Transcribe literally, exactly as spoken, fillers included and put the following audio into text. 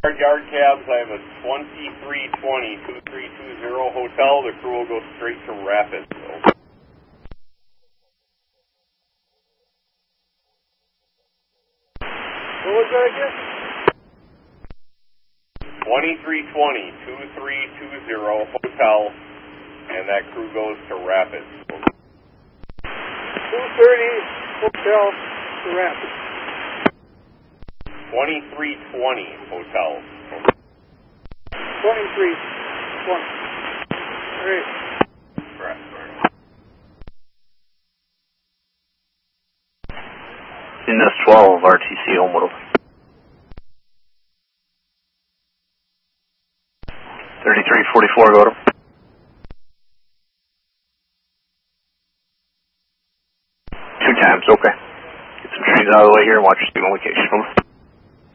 Yard cabs, I have a twenty-three twenty, two three two zero hotel. The crew will go straight to Rapids. What was that again? twenty-three twenty, two three two zero hotel, and that crew goes to Rapids. two thirty hotel to Rapids. twenty-three twenty hotel. twenty-three twenty. All right. Correct. In this twelve, R T C Homewood. thirty-three forty-four, go to. Two times, okay. Get some trees out of the way here and watch your signal location.